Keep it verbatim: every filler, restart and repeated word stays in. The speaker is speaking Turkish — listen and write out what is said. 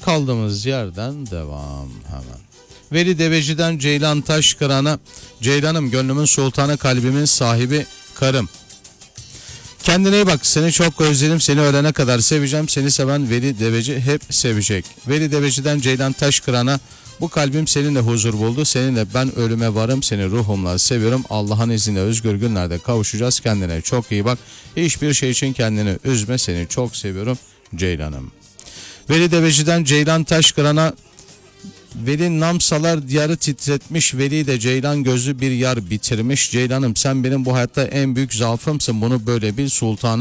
kaldığımız yerden devam hemen. Veli Deveci'den Ceylan Taşkıran'a, Ceylan'ım gönlümün sultanı, kalbimin sahibi, karım. Kendine iyi bak, seni çok özledim, seni ölene kadar seveceğim, seni seven Veli Deveci hep sevecek. Veli Deveci'den Ceylan Taşkıran'a, bu kalbim seninle huzur buldu, seninle ben ölüme varım, seni ruhumla seviyorum, Allah'ın izniyle özgür günlerde kavuşacağız, kendine çok iyi bak, hiçbir şey için kendini üzme, seni çok seviyorum Ceylan'ım. Veli Deveci'den Ceylan Taşkıran'a, Veli namsalar diyarı titretmiş, Veli de Ceylan gözlü bir yar bitirmiş. Ceylan'ım sen benim bu hayatta en büyük zaafımsın, bunu böyle bil sultanım.